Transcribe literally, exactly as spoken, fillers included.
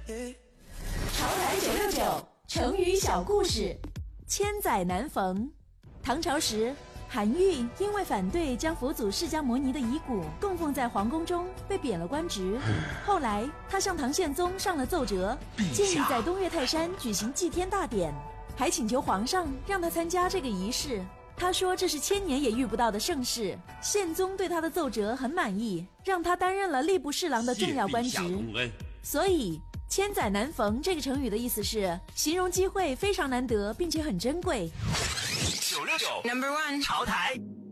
潮台九六九成语小故事，千载难逢。唐朝时，韩愈因为反对将佛祖释迦牟尼的遗骨供奉在皇宫中，被贬了官职。后来他向唐宪宗上了奏折，建议在东岳泰山举行祭天大典，还请求皇上让他参加这个仪式。他说这是千年也遇不到的盛事。宪宗对他的奏折很满意，让他担任了吏部侍郎的重要官职。所以千载难逢这个成语的意思是形容机会非常难得，并且很珍贵。 九六九 Number One 潮台。